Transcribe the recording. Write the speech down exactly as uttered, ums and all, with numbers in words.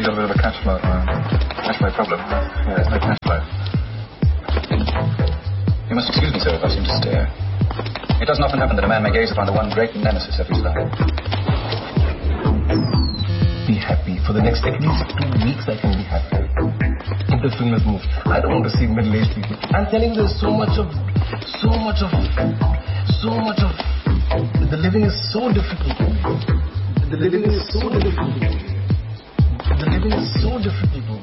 got a bit of a cash flow, uh, cash flow problem. Yeah, there's no cash flow. You must excuse me, sir, if I seem to stare. It doesn't often happen that a man may gaze upon the one great nemesis of his life. Be happy. For the next at least two weeks, I can be happy. If the film has moved. I don't want to see middle-aged people. I'm telling you, there's so much of, so much of, so much of, the living is so difficult. The living is so difficult. The living is so difficult.